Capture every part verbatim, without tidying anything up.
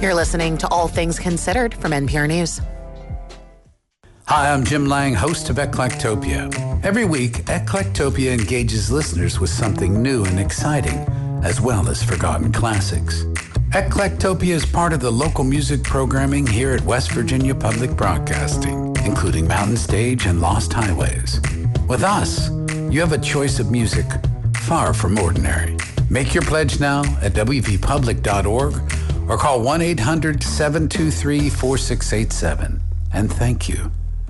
You're listening to All Things Considered from N P R News. Hi, I'm Jim Lang, host of Eclectopia. Every week, Eclectopia engages listeners with something new and exciting, as well as forgotten classics. Eclectopia is part of the local music programming here at West Virginia Public Broadcasting, including Mountain Stage and Lost Highways. With us, you have a choice of music far from ordinary. Make your pledge now at w v public dot org or call one eight hundred seven two three four six eight seven. And thank you.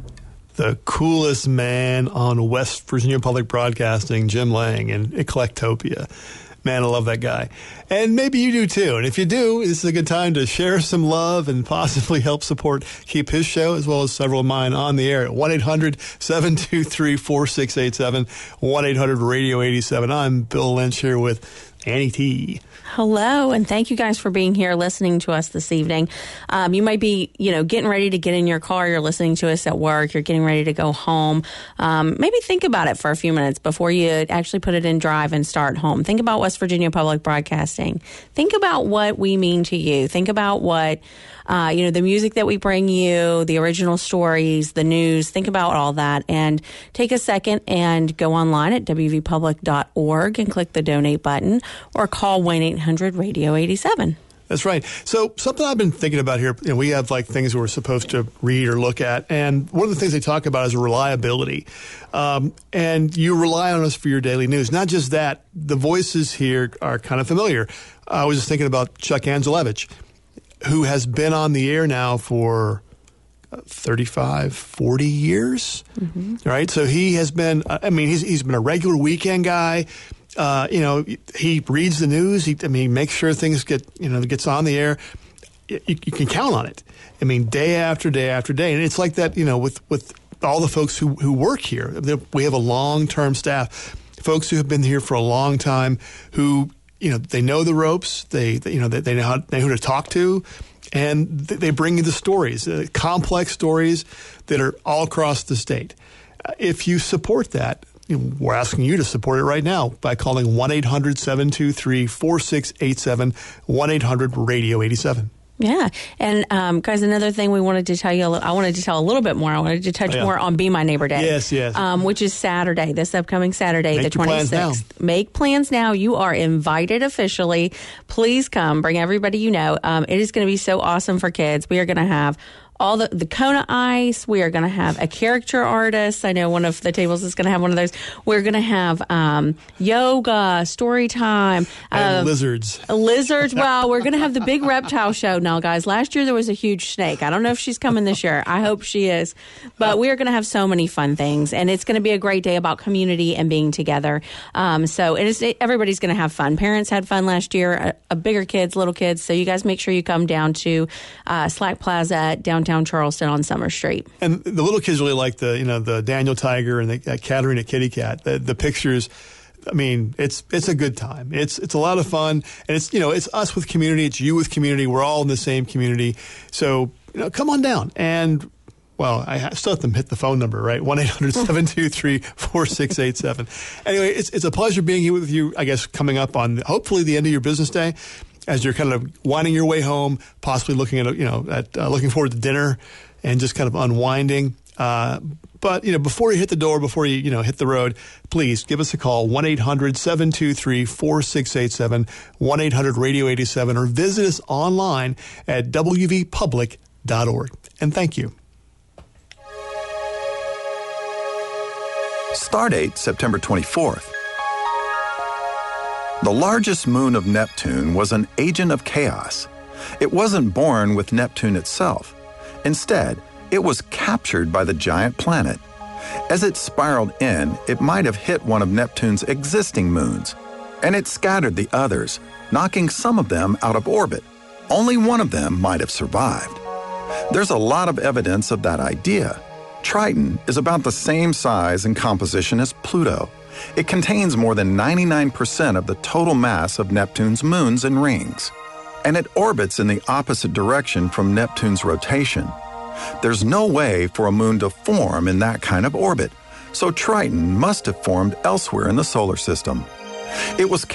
The coolest man on West Virginia Public Broadcasting, Jim Lang, and Eclectopia. Man, I love that guy. And maybe you do too. And if you do, this is a good time to share some love and possibly help support, keep his show as well as several of mine on the air at one eight hundred seven two three four six eight seven, one eight hundred radio eighty-seven. I'm Bill Lynch here with Annie T. Hello, and thank you guys for being here listening to us this evening. Um, you might be, you know, getting ready to get in your car. You're listening to us at work. You're getting ready to go home. Um, maybe think about it for a few minutes before you actually put it in drive and start home. Think about West Virginia Public Broadcasting. Think about what we mean to you. Think about what, uh, you know, the music that we bring you, the original stories, the news. Think about all that and take a second and go online at w v public dot org and click the donate button or call one eight hundred radio eighty-seven. That's right. So something I've been thinking about here, you know, we have like things we're supposed to read or look at, and one of the things they talk about is reliability. Um, and you rely on us for your daily news. Not just that, the voices here are kind of familiar. I was just thinking about Chuck Angelevich, who has been on the air now for thirty-five, forty years, mm-hmm. right? So he has been, I mean, he's he's been a regular weekend guy. Uh, you know, he reads the news. He, I mean, he makes sure things get, you know, gets on the air. You, you can count on it. I mean, day after day after day. And it's like that, you know, with, with all the folks who, who work here. We have a long-term staff, folks who have been here for a long time, who, you know, they know the ropes. They, they you know, they, they know, how, they know who to talk to. And they bring you the stories, uh, complex stories that are all across the state. Uh, if you support that, you know, we're asking you to support it right now by calling one eight hundred seven two three four six eight seven, one eight hundred radio eighty-seven. Yeah. And, um, guys, another thing we wanted to tell you, I wanted to tell a little bit more. I wanted to touch oh, yeah. more on Be My Neighbor Day. Yes, yes. Um, which is Saturday, this upcoming Saturday, Make the twenty-sixth. Plans now. Make plans now. You are invited officially. Please come. Bring everybody you know. Um, it is going to be so awesome for kids. We are going to have all the, the Kona ice. We are going to have a character artist. I know one of the tables is going to have one of those. We're going to have um, yoga, story time. And uh, lizards. Lizards. Well, we're going to have the big reptile show now, guys. Last year there was a huge snake. I don't know if she's coming this year. I hope she is. But we are going to have so many fun things. And it's going to be a great day about community and being together. Um, so it is, it, everybody's going to have fun. Parents had fun last year, a, a bigger kids, little kids. So you guys make sure you come down to uh, Slack Plaza, downtown Charleston on Summer Street. And the little kids really like the, you know, the Daniel Tiger and the uh, Katerina Kitty Cat. The, the pictures, I mean, it's it's a good time. It's it's a lot of fun, and it's, you know, it's us with community, it's you with community. We're all in the same community. So, you know, come on down. And well, I still have to hit the phone number, right? one eight hundred seven two three four six eight seven. Anyway, it's it's a pleasure being here with you. I guess coming up on hopefully the end of your business day, as you're kind of winding your way home, possibly looking at, you know, at uh, looking forward to dinner and just kind of unwinding. Uh, but, you know, before you hit the door, before you, you know, hit the road, please give us a call, one eight hundred seven two three four six eight seven, one eight hundred radio eighty-seven, or visit us online at w v public dot org. And thank you. Stardate September twenty-fourth. The largest moon of Neptune was an agent of chaos. It wasn't born with Neptune itself. Instead, it was captured by the giant planet. As it spiraled in, it might have hit one of Neptune's existing moons, and it scattered the others, knocking some of them out of orbit. Only one of them might have survived. There's a lot of evidence of that idea. Triton is about the same size and composition as Pluto. It contains more than ninety-nine percent of the total mass of Neptune's moons and rings. And it orbits in the opposite direction from Neptune's rotation. There's no way for a moon to form in that kind of orbit, so Triton must have formed elsewhere in the solar system. It was